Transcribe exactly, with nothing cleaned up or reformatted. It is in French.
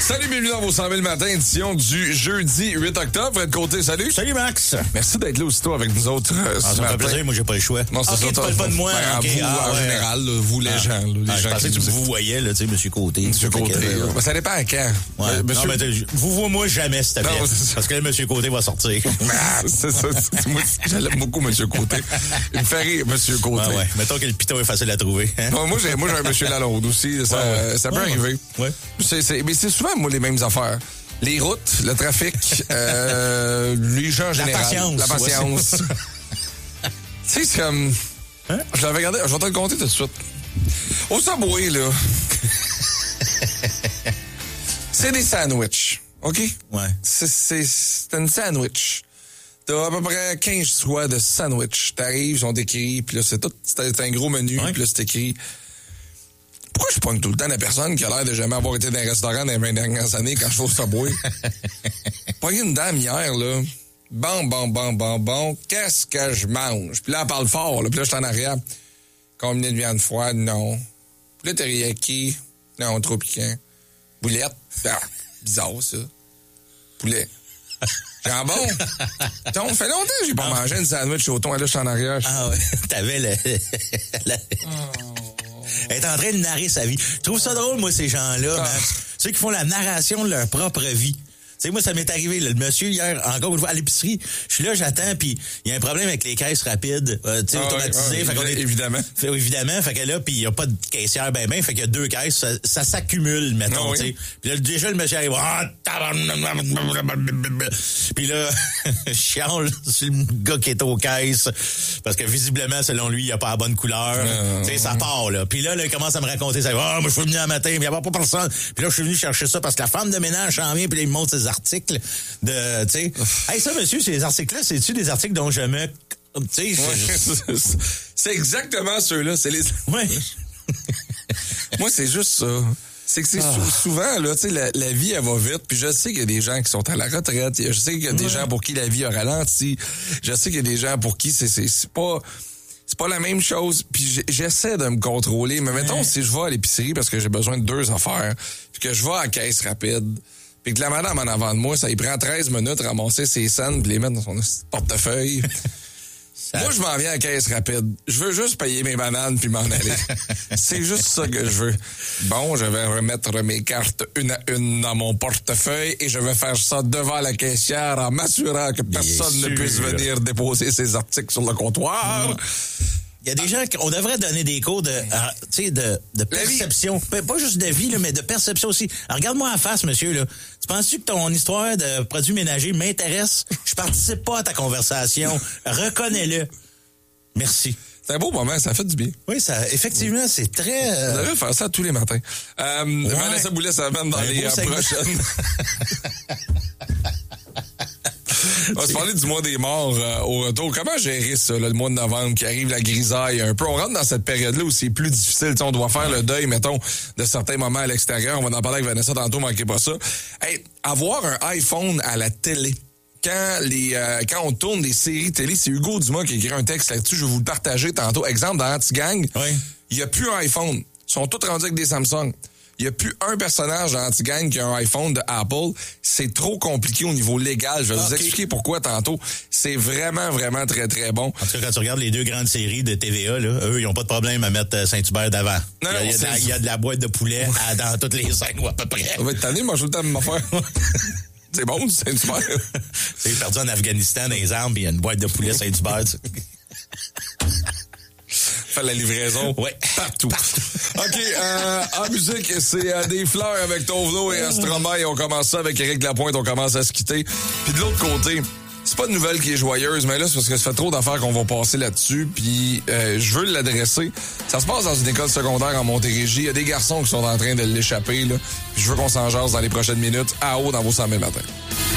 Salut, bienvenue dans vos cent mille matin, édition du jeudi huit octobre. Fred Côté, salut. Salut, Max. Merci d'être là aussitôt avec nous autres euh, ah, ce ça me matin. fait plaisir, moi j'ai pas le choix. Non, c'est okay, ça, tu parles pas de moi. Ben, okay. vous, ah, en ouais. général, là, vous les ah. gens. Là, les ah, gens je pensais qui que tu nous vous voyez, là, tu sais, M. Côté. Monsieur Côté. Que, ben, ça dépend à quand. Ouais. Euh, monsieur... Non, mais vous voyez moi jamais, s'il te plaît. Non, parce que là, M. Côté va sortir. Ah, c'est ça. C'est, moi, j'aime beaucoup M. Côté. Il me fait rire, M. Côté. Ouais, ouais. Mettons que le piton est facile à trouver. Hein? Non, moi, j'ai, moi, j'ai un M. Lalonde aussi. Ça, ouais, ouais. Euh, ça peut ouais, arriver. Ouais. C'est, c'est, mais c'est souvent, moi, les mêmes affaires. Les routes, le trafic, euh, les gens en général. La patience. La patience. Tu sais, c'est comme... Hein? Je l'avais regardé, je vais te le compter tout de suite. Au Subway, là, c'est des sandwichs, OK? Ouais. C'est, c'est, c'est une sandwich. T'as à peu près quinze choix de sandwich. T'arrives, ils sont écrits, puis là, c'est tout, c'est un gros menu, ouais. Puis là, c'est écrit... Pourquoi je pogne tout le temps la personne qui a l'air de jamais avoir été dans un restaurant dans les vingt dernières années quand je vais au Subway? Pogné une dame hier, là. Bon, bon, bon, bon, bon. Qu'est-ce que je mange? Puis là, elle parle fort, là. Puis là, je suis en arrière. Combien de viande froide? Non. Puis là, teriyaki? Non, trop piquant. Boulette? Ah, bizarre, ça. Poulet. Jambon? Donc, ça fait longtemps que j'ai pas ah. mangé une sandwich au thon. Là, je suis en arrière. Ah ouais. T'avais le... la... Oh. Elle est en train de narrer sa vie. Je trouve ça drôle, moi, ces gens-là, Max. Ah. Ceux qui font la narration de leur propre vie. Tu sais, moi, ça m'est arrivé, là, le monsieur, hier, encore une fois, à l'épicerie, je suis là, j'attends, puis il y a un problème avec les caisses rapides, euh, tu sais, ah, automatisées. Ouais, fait qu'on est, évidemment. Fait, évidemment, fait que là, puis il n'y a pas de caissière ben ben, fait qu'il y a deux caisses, ça, ça s'accumule, mettons, ah, tu sais. Oui. Puis là, déjà, le monsieur arrive, ah, puis là, je chiale sur le gars qui est aux caisses, parce que visiblement, selon lui, il n'a pas la bonne couleur. Tu sais, ça part, là. Puis là, là, il commence à me raconter ça. Ah, moi, je suis venu un matin, mais il n'y avait pas personne. Puis là, je suis venu chercher ça parce que la femme de ménage s'en vient, puis il me montre ses articles de, tu sais. Hey, ça, monsieur, ces articles-là, c'est-tu des articles dont je me... Tu sais, ouais, c'est exactement ceux-là. C'est les... Ouais. Moi, c'est juste ça. C'est que c'est ah. souvent, là, tu sais, la, la vie, elle va vite. Puis je sais qu'il y a des gens qui sont à la retraite. Je sais qu'il y a des ouais. gens pour qui la vie a ralenti. Je sais qu'il y a des gens pour qui c'est, c'est, c'est pas... C'est pas la même chose. Puis j'essaie de me contrôler. Mais mettons, ouais. si je vais à l'épicerie parce que j'ai besoin de deux affaires, puis que je vais à la caisse rapide... Puis que la madame en avant de moi, ça y prend treize minutes à ramasser ses scènes puis les mettre dans son portefeuille. Ça... Moi, je m'en viens à la caisse rapide. Je veux juste payer mes bananes puis m'en aller. C'est juste ça que je veux. Bon, je vais remettre mes cartes une à une dans mon portefeuille et je vais faire ça devant la caissière en m'assurant que personne ne puisse venir déposer ses articles sur le comptoir. Mmh. Il y a des gens qu'on devrait donner des cours de, tu sais, de, de perception. Pas juste de vie, là, mais de perception aussi. Alors, regarde-moi en face, monsieur, là. Tu penses-tu que ton histoire de produits ménagers m'intéresse? Je participe pas à ta conversation. Reconnais-le. Merci. C'est un beau moment, ça fait du bien. Oui, ça, effectivement, c'est très... Euh... On devrait faire ça tous les matins. Euh, ouais. Vanessa Boulet, ça va même dans un les euh, prochaines. On va se parler du mois des morts euh, au retour. Comment gérer ça, là, le mois de novembre qui arrive, la grisaille un peu? On rentre dans cette période-là où c'est plus difficile. T'sais, on doit faire le deuil, mettons, de certains moments à l'extérieur. On va en parler avec Vanessa tantôt, manquez pas ça. Hey, avoir un iPhone à la télé, quand les euh, quand on tourne des séries télé, c'est Hugo Dumas qui a écrit un texte là-dessus. Je vais vous le partager tantôt. Exemple, dans Anti-Gang, il oui. n'y a plus un iPhone. Ils sont tous rendus avec des Samsung. Il n'y a plus un personnage dans Anti-Gang qui a un iPhone de Apple. C'est trop compliqué au niveau légal. Je vais okay. vous expliquer pourquoi tantôt. C'est vraiment, vraiment très, très bon. En tout cas, quand tu regardes les deux grandes séries de T V A, là, eux, ils n'ont pas de problème à mettre Saint-Hubert d'avant. Non, il, y a, non, il, y a de la, il y a de la boîte de poulet à, dans toutes les scènes, ou à peu près. On va être tanné, moi, je veux le temps de m'en faire. C'est bon, Saint-Hubert. C'est perdu en Afghanistan dans les armes, puis il y a une boîte de poulet Saint-Hubert. Fait la livraison ouais. partout. partout. OK, euh, en musique, c'est euh, des fleurs avec Tovlo et Astromae. On commence ça avec Éric Lapointe, on commence à se quitter. Puis de l'autre côté, c'est pas une nouvelle qui est joyeuse, mais là, c'est parce que ça fait trop d'affaires qu'on va passer là-dessus. Puis euh, je veux l'adresser. Ça se passe dans une école secondaire en Montérégie. Il y a des garçons qui sont en train de l'échapper. Là. Puis je veux qu'on s'en jase dans les prochaines minutes à haut dans vos cent mille matins.